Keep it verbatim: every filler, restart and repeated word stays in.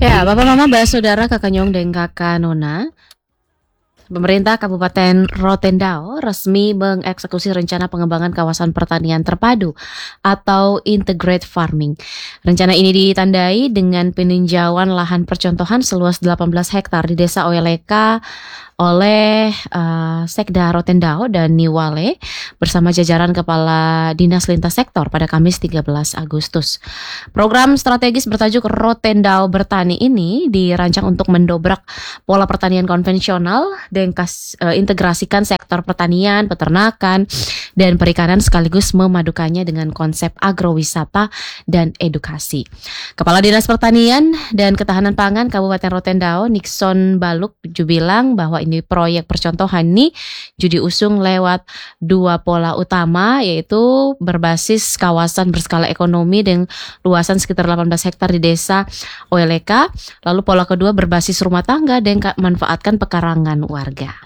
Ya, Bapak Mama, Mbak Saudara, Kakak Nyong dan Kakak Nona, pemerintah Kabupaten Rotendao resmi mengeksekusi rencana pengembangan kawasan pertanian terpadu atau integrated farming. Rencana ini ditandai dengan peninjauan lahan percontohan seluas delapan belas hektar di Desa Oeleka oleh uh, Sekda Rotendao dan Niwale bersama jajaran Kepala Dinas Lintas Sektor pada Kamis tiga belas Agustus. Program strategis bertajuk Rotendao Bertani ini dirancang untuk mendobrak pola pertanian konvensional dan kas, uh, integrasikan sektor pertanian, peternakan, dan perikanan sekaligus memadukannya dengan konsep agrowisata dan edukasi. Kepala Dinas Pertanian dan Ketahanan Pangan Kabupaten Rotendao, Nixon Baluk, bilang bahwa ini proyek percontohan nih jadi usung lewat dua pola utama, yaitu berbasis kawasan berskala ekonomi dengan luasan sekitar delapan belas hektar di Desa Oeleka. Lalu pola kedua berbasis rumah tangga dan manfaatkan pekarangan warga.